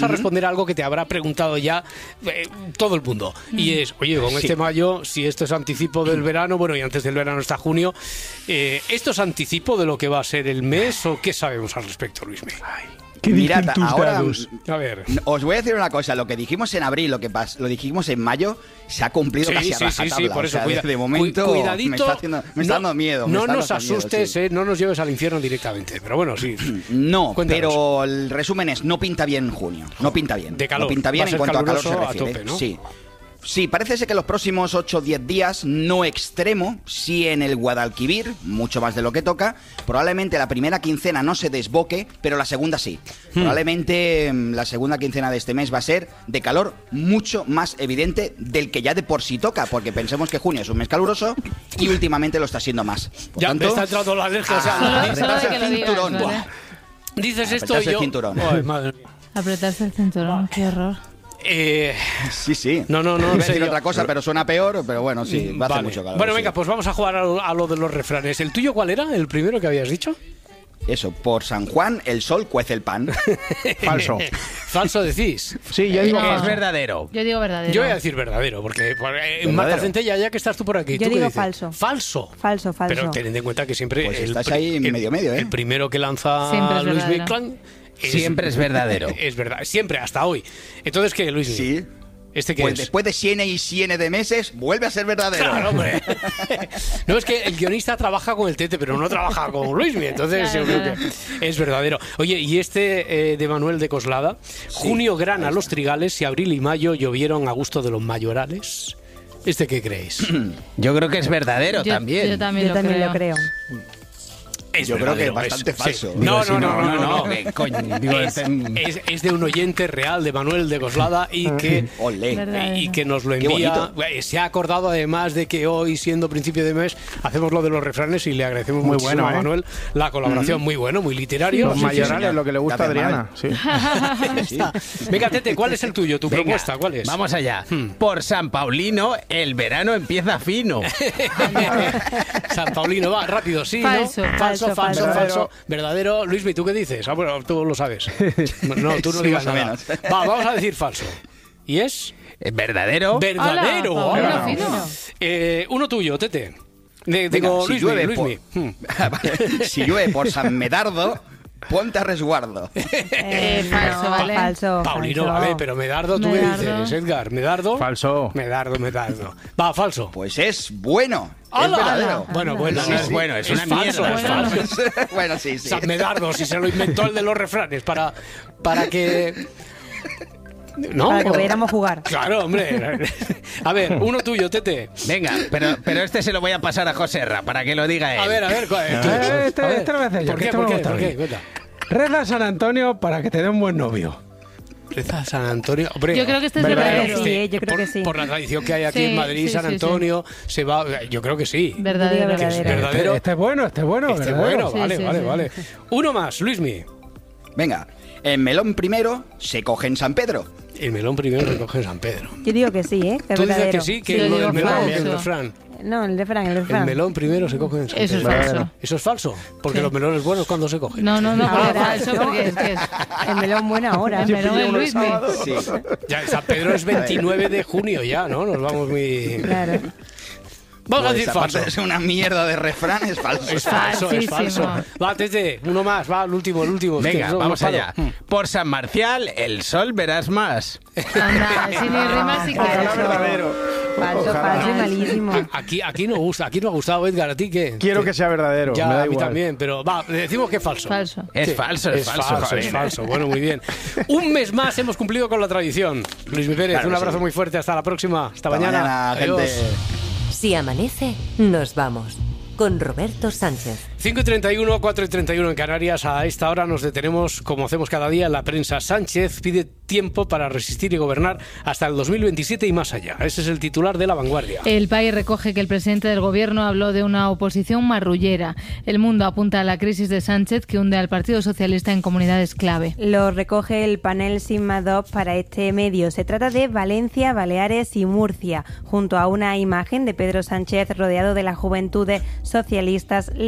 a responder a algo que te habrá preguntado ya todo el mundo. Y es, oye, con este mayo, si esto es anticipo del verano, bueno, y antes del verano está junio, ¿esto es anticipo de lo que va a ser el mes o qué sabemos al respecto, Luismi? Mirad, ahora a ver. Os voy a decir una cosa, lo que dijimos en abril, lo dijimos en mayo, se ha cumplido casi a rajatabla. Sí, por eso, o sea, de momento cuidadito, me está dando miedo. No nos asustes, no nos lleves al infierno directamente, pero bueno, sí. No, Cuéntanos. pero el resumen es, no pinta bien junio, no pinta bien. De calor. No pinta bien en cuanto a calor se refiere. Tope, ¿no? Sí. Sí, parece ser que los próximos 8 o 10 días, no extremo, sí en el Guadalquivir, mucho más de lo que toca. Probablemente la primera quincena no se desboque, pero la segunda sí. Probablemente la segunda quincena de este mes va a ser de calor mucho más evidente del que ya de por sí toca, porque pensemos que junio es un mes caluroso y últimamente lo está siendo más. Por ya tanto, me está entrando la alergia. O sea, apretarse el cinturón. ¿vale? Dices esto y Apretarse el yo... cinturón. Ay, madre mía. Apretarse el cinturón, qué horror. Sí. No Iba a decir sé otra cosa, pero suena peor, pero bueno, sí, va a hacer mucho calor. Bueno, sí. venga, pues vamos a jugar a lo de los refranes. ¿El tuyo cuál era? ¿El primero que habías dicho? Eso, por San Juan el sol cuece el pan. Falso. ¿Falso decís? Sí, yo digo No. falso. Es verdadero. Yo digo verdadero. Yo voy a decir verdadero, porque Marta Centella, ya que estás tú por aquí, Yo ¿tú qué digo dices? falso. Falso. Falso. Pero tened en cuenta que siempre... Pues estás ahí medio, ¿eh? El primero que lanza Siempre es Luis verdadero. Biclan... Siempre es verdadero. Es verdad, siempre, hasta hoy. Entonces, ¿qué, Luis? Sí. ¿Este qué Pues es? después de siene y siene de meses, vuelve a ser verdadero. Claro, hombre. No, es que el guionista trabaja con el Tete, pero no trabaja con Luismi, entonces Claro, yo creo que es verdadero. Oye, y este de Manuel de Coslada, junio grana los trigales y abril y mayo llovieron a gusto de los mayorales. ¿Este qué creéis? Yo creo que es verdadero Yo también. Yo también, Yo también lo creo. Es Yo creo que es verdadero, bastante falso. sí. No. ¿Qué coño? Digo, Es de un oyente real de Manuel de Coslada y que... Olé. Verdad. Y que nos lo Qué envía. bonito. Se ha acordado además de que hoy, siendo principio de mes, hacemos lo de los refranes y le agradecemos Muy muchísimo bueno, a Manuel la colaboración. Muy bueno, muy literario. Los Sí, sí, mayorales, señor. lo que le gusta a Te hace Adriana. Sí. Sí. Venga, Tete, ¿cuál es el tuyo? ¿Tu Venga, propuesta? ¿Cuál es? Vamos allá. Por San Paulino, el verano empieza fino. San Paulino, va, rápido, sí, Falso, ¿no? Falso. falso. Verdadero. Luismi, ¿tú qué dices? Ah, bueno, tú lo sabes. No, tú no Sí, digas más o nada. menos. Va, vamos a decir falso. ¿Y es? ¿Verdadero? Verdadero. Hola, Hola. fino. Uno tuyo, Tete. Digo, Venga, si llueve Luismi. si llueve por San Medardo, ponte a resguardo. Falso, ¿vale? Falso. Paulino, falso. vale, pero Medardo, ¿tú Medardo. qué dices, Edgar? ¿Medardo? Falso. Medardo. Va, falso. Pues es bueno. Es ¡Hala! verdadero. Bueno, Sí, es bueno, es una falso, mierda. es falso. Bueno, sí. San Medardo, si se lo inventó el de los refranes para que... ¿No? Para que pudiéramos jugar. Claro, hombre. A ver, uno tuyo, Tete. Venga, pero este se lo voy a pasar a Joserra para que lo diga él. A ver, ¿cuál es? Este lo voy a hacer yo. ¿Por que qué? este me ¿Por qué? gusta a ¿Por mí. qué? Cuenta. Reza a San Antonio para que te dé un buen novio. Reza San Antonio. Hombre, Yo creo que este es Verdadero. verdadero. Sí, yo creo por, que sí. por la tradición que hay aquí Sí, en Madrid, sí, San sí, Antonio se va. Yo creo que sí. Verdadero. Que es Verdadero. Este es bueno. Este verdadero. bueno, Sí, vale, sí, vale, sí. vale. Uno más, Luismi. Venga, el melón primero se coge en San Pedro. El melón primero recoge en San Pedro. Yo digo que sí, ¿eh? Que es Tú dices verdadero. que sí, que Yo lo digo del melón, falso. el refrán. No, el refrán. El melón primero se coge en San Eso es Pedro. falso. ¿Eso es falso? Porque Sí. los melones buenos cuando se cogen. No, Ahora, falso, porque es que es... El melón buena hora. El melón es Luismi. Sí. Ya, San Pedro es 29 de junio ya, ¿no? Nos vamos muy... Claro. Vamos a Pues decir aparte falso. de ser una mierda de refrán, es falso. Es falso, es Falsísimo. falso. Va, Tete, uno más, va, el último. Es Venga, que no vamos paro. allá. Por San Marcial, el sol verás más. Anda, si ni rimas si Ojalá quieres. verdadero. Falso, Ojalá. falso y malísimo. Aquí no gusta, aquí no ha gustado, Edgar, ¿a ti qué? Quiero que sea verdadero. Ya, me da a mí igual. también, pero va, decimos que es falso. Falso. Es Sí, falso, es falso. es joder. falso. Bueno, muy bien. Un mes más hemos cumplido con la tradición. Luis Mi Pérez, Claro un que abrazo sí. muy fuerte. Hasta la próxima. Hasta Hasta mañana. gente. Adiós. Si amanece, nos vamos. Con Roberto Sánchez. 5:31, 4:31 en Canarias. A esta hora nos detenemos, como hacemos cada día, en la prensa. Sánchez pide tiempo para resistir y gobernar hasta el 2027 y más allá. Ese es el titular de La Vanguardia. El País recoge que el presidente del gobierno habló de una oposición marrullera. El Mundo apunta a la crisis de Sánchez que hunde al Partido Socialista en comunidades clave. Lo recoge el panel Sigma2 para este medio. Se trata de Valencia, Baleares y Murcia. Junto a una imagen de Pedro Sánchez rodeado de las juventudes socialistas, leemos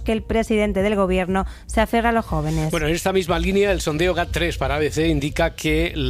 los que el presidente del gobierno se aferra a los jóvenes. Bueno, en esta misma línea, el sondeo GAT3 para ABC indica que